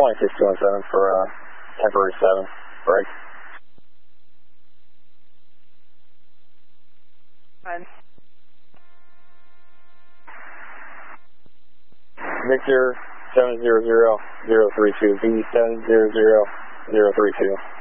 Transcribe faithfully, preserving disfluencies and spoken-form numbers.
twenty-six two one seven for uh, temporary seven, break. Fine. Victor seven zero zero zero three two, B seven zero zero zero three two.